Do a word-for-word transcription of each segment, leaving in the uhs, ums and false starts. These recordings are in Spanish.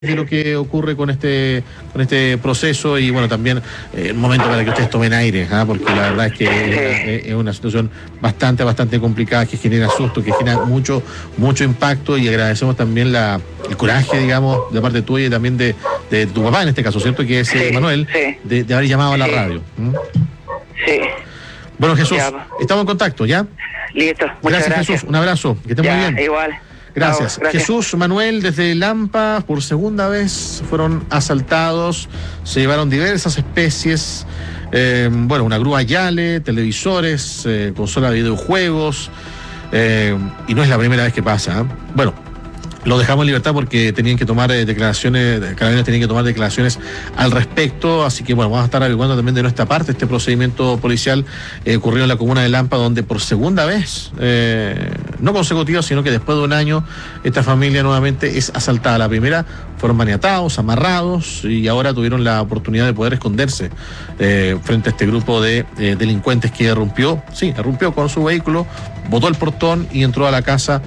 de lo que ocurre con este con este proceso y bueno, también eh, el momento para que ustedes tomen aire, ¿eh? Porque la verdad es que es, es una situación bastante, bastante complicada, que genera susto, que genera mucho, mucho impacto, y agradecemos también la, el coraje, digamos, de parte tuya y también de, de tu papá en este caso, ¿cierto? Que es sí, Manuel, sí. de, de haber llamado a la sí. radio. ¿Mm? Sí. Bueno, Jesús, ya, estamos en contacto, ¿ya? Listo, muchas gracias, gracias. Jesús, un abrazo, que esté muy bien. Igual. Gracias. No, gracias. Jesús Manuel desde Lampa, por segunda vez fueron asaltados, se llevaron diversas especies, eh, bueno, una grúa Yale, televisores, eh, consola de videojuegos, eh, y no es la primera vez que pasa, ¿eh? Bueno, lo dejamos en libertad porque tenían que tomar eh, declaraciones, Carabineros tenían que tomar declaraciones al respecto, así que bueno, vamos a estar averiguando también de nuestra parte este procedimiento policial eh, ocurrido en la comuna de Lampa, donde por segunda vez, eh, no consecutiva, sino que después de un año, esta familia nuevamente es asaltada. La primera fueron maniatados, amarrados, y ahora tuvieron la oportunidad de poder esconderse eh, frente a este grupo de eh, delincuentes que irrumpió, sí, irrumpió con su vehículo, botó el portón y entró a la casa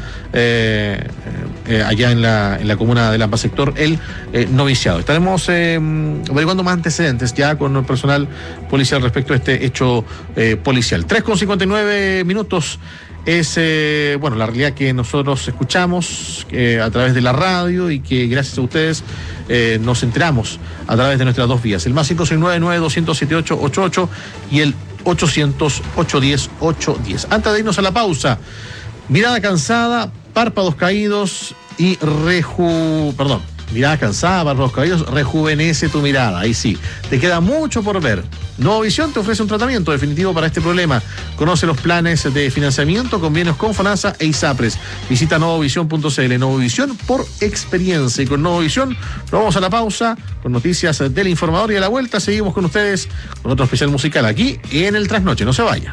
eh, eh, allá en la, en la comuna de Lampa, sector El eh, Noviciado. Estaremos eh, averiguando más antecedentes ya con el personal policial respecto a este hecho eh, policial. tres con cincuenta y nueve minutos es eh, bueno, la realidad que nosotros escuchamos eh, a través de la radio, y que gracias a ustedes eh, nos enteramos a través de nuestras dos vías, el más cinco seis nueve, nueve dos cero cero, siete ocho ocho ocho y el ochocientos, ochocientos diez, ochocientos diez. Antes de irnos a la pausa, mirada cansada, párpados caídos y reju... perdón, mirada cansada, párpados caídos, rejuvenece tu mirada. Ahí sí, te queda mucho por ver. Novovisión te ofrece un tratamiento definitivo para este problema. Conoce los planes de financiamiento, convenios con FONASA e ISAPRES. Visita novovisión punto c l. Novovisión por experiencia. Y con Novovisión nos vamos a la pausa con noticias del informador, y a la vuelta seguimos con ustedes con otro especial musical aquí en el Trasnoche. No se vaya.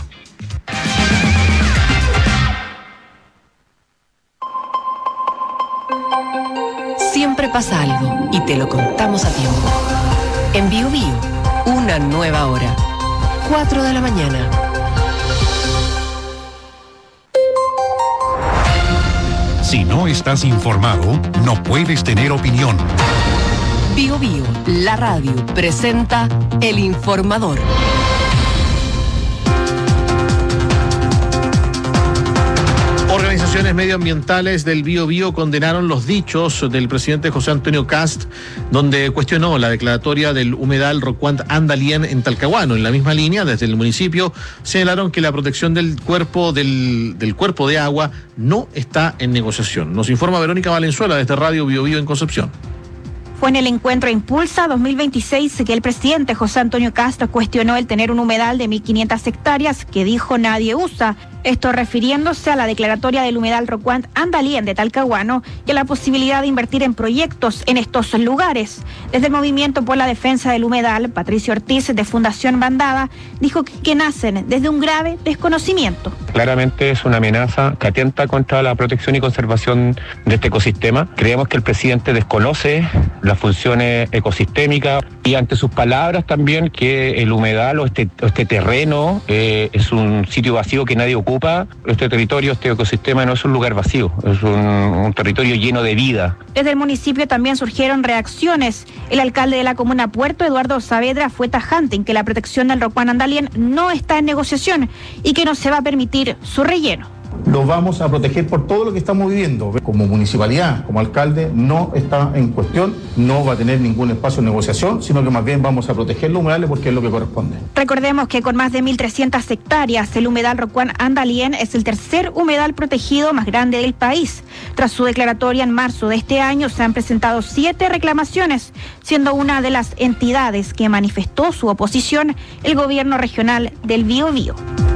Siempre pasa algo y te lo contamos a tiempo. En Bio Bio, una nueva hora. cuatro de la mañana. Si no estás informado, no puedes tener opinión. Bio Bio, la radio, presenta El Informador. Organizaciones medioambientales del Biobío condenaron los dichos del presidente José Antonio Kast, donde cuestionó la declaratoria del humedal Rocuant Andalien en Talcahuano. En la misma línea, desde el municipio señalaron que la protección del cuerpo del, del cuerpo de agua no está en negociación. Nos informa Verónica Valenzuela desde Radio Biobío en Concepción. Fue en el encuentro Impulsa dos mil veintiséis que el presidente José Antonio Kast cuestionó el tener un humedal de mil quinientas hectáreas que dijo nadie usa. Esto refiriéndose a la declaratoria del humedal Rocuant Andalien de Talcahuano y a la posibilidad de invertir en proyectos en estos lugares. Desde el Movimiento por la Defensa del Humedal, Patricio Ortiz, de Fundación Bandada, dijo que, que nacen desde un grave desconocimiento. Claramente es una amenaza que atenta contra la protección y conservación de este ecosistema. Creemos que el presidente desconoce las funciones ecosistémicas, y ante sus palabras también que el humedal o este, o este terreno eh, es un sitio vacío que nadie ocupa. Este territorio, este ecosistema no es un lugar vacío, es un, un territorio lleno de vida. Desde el municipio también surgieron reacciones. El alcalde de la comuna Puerto, Eduardo Saavedra, fue tajante en que la protección del Rocuant Andalien no está en negociación y que no se va a permitir su relleno. Lo vamos a proteger por todo lo que estamos viviendo. Como municipalidad, como alcalde, no está en cuestión, no va a tener ningún espacio de negociación, sino que más bien vamos a proteger los humedales porque es lo que corresponde. Recordemos que con más de mil trescientas hectáreas, el humedal Rocuant Andalien es el tercer humedal protegido más grande del país. Tras su declaratoria en marzo de este año, se han presentado siete reclamaciones, siendo una de las entidades que manifestó su oposición el gobierno regional del Biobío.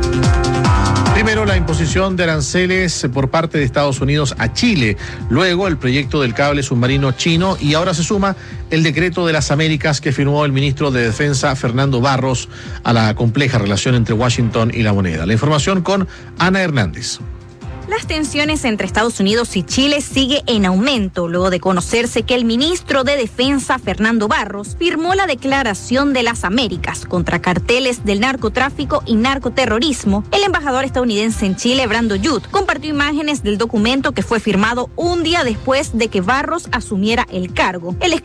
Primero, la imposición de aranceles por parte de Estados Unidos a Chile, luego el proyecto del cable submarino chino, y ahora se suma el decreto de las Américas que firmó el ministro de Defensa Fernando Barros a la compleja relación entre Washington y la moneda. La información con Ana Hernández. Las tensiones entre Estados Unidos y Chile sigue en aumento, luego de conocerse que el ministro de Defensa, Fernando Barros, firmó la Declaración de las Américas contra carteles del narcotráfico y narcoterrorismo. El embajador estadounidense en Chile, Brando Yud, compartió imágenes del documento que fue firmado un día después de que Barros asumiera el cargo. El